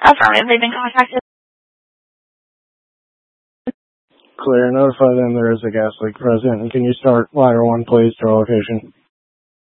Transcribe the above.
Affirmative. They've been contacted. Clear. Notify them there is a gas leak present. And can you start ladder 1, please, to our location?